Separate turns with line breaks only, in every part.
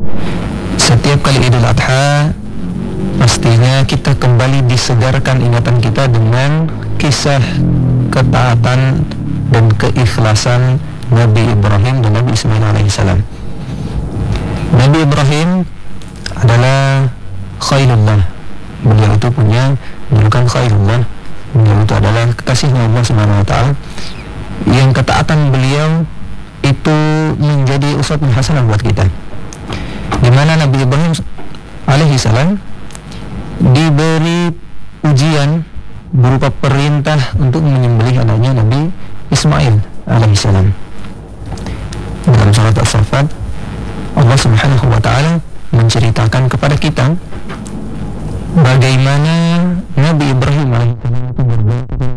Setiap kali Idul Adha, pastinya kita kembali disegarkan ingatan kita dengan kisah ketaatan dan keikhlasan Nabi Ibrahim dan Nabi Ismail alaihissalam. Nabi Ibrahim adalah Khairullah. Beliau itu punya julukan Khairullah. Beliau itu adalah kekasihnya Allah Subhanahu wa taala, yang ketaatan beliau itu menjadi uswatun hasanah buat kita. Di mana Nabi Ibrahim alaihissalam diberi ujian berupa perintah untuk menyembelih anaknya Nabi Ismail alaihissalam. Dalam surat As-Saffat, Allah Subhanahu wa taala menceritakan kepada kita bagaimana Nabi Ibrahim alaihissalam itu berbeda.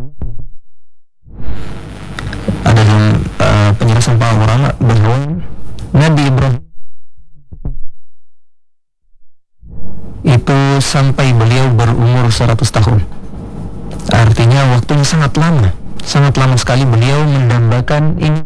Ada dalam penjelasan para ulama bahwa Nabi Ibrahim itu sampai beliau berumur 100 tahun. Artinya waktunya sangat lama sekali beliau mendambakan ini.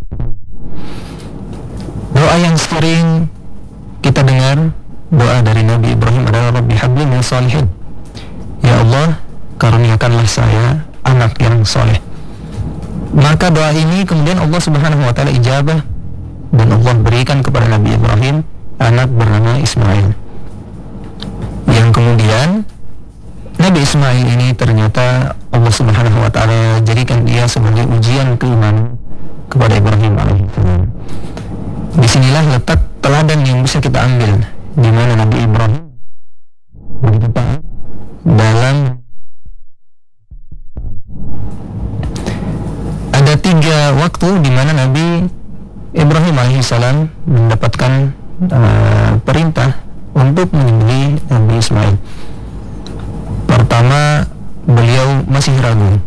Doa yang sering kita dengar, doa dari Nabi Ibrahim adalah Rabbi habli min salihin. Ya Allah, karuniakanlah saya anak yang soleh. Maka doa ini kemudian Allah Subhanahu wa taala ijabah, dan Allah berikan kepada Nabi Ibrahim anak bernama Ismail. Yang kemudian Nabi Ismail ini ternyata Allah Subhanahu wa taala jadikan dia sebagai ujian keimanan kepada Ibrahim alaihissalam. Disinilah letak teladan yang bisa kita ambil, di mana Nabi Ibrahim begitu taat dalam. Ada 3 waktu di mana Nabi Ibrahim alaihissalam mendapatkan perintah untuk menyembelih Nabi Ismail. Pertama, beliau masih ragu.